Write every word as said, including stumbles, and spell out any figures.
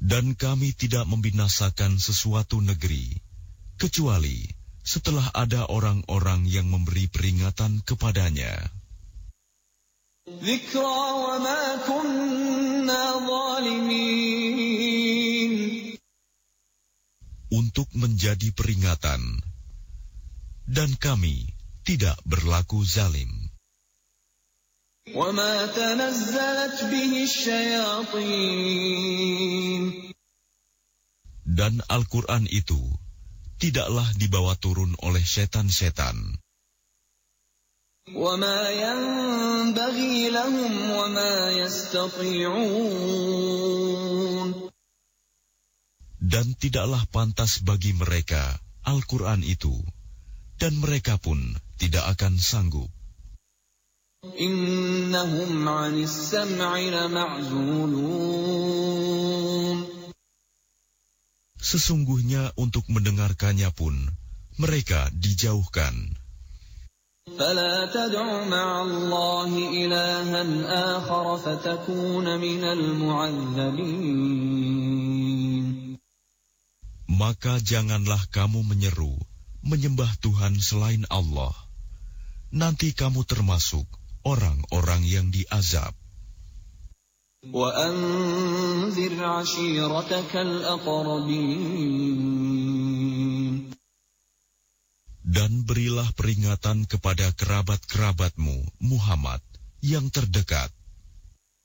Dan kami tidak membinasakan sesuatu negeri, kecuali setelah ada orang-orang yang memberi peringatan kepadanya. Dzikra wa ma kunna zalimin. Untuk menjadi peringatan, dan kami tidak berlaku zalim. وَمَا تَنَزَّلَتْ بِهِ الشَّيَاطِينُ. Dan Al-Quran itu tidaklah dibawa turun oleh setan-setan. وَمَا يَنبَغِي لَهُمْ وَمَا يَسْتَطِيعُونَ. Dan tidaklah pantas bagi mereka Al-Quran itu, dan mereka pun tidak akan sanggup. إِنَّهُمْ عَنِ السَّمْعِ لَمَعْزُولُونَ. Sesungguhnya untuk mendengarkannya pun mereka dijauhkan. فَلَا تَدْعُ مَعَ اللَّهِ إِلَٰهًا آخَرَ فَتَكُونَ مِنَ الْمُعَذَّبِينَ. Maka janganlah kamu menyeru, menyembah Tuhan selain Allah. Nanti kamu termasuk orang-orang yang diazab. وَأَنذِرْ عَشِيرَتَكَ الْأَقْرَبِينَ. Dan berilah peringatan kepada kerabat-kerabatmu, Muhammad, yang terdekat.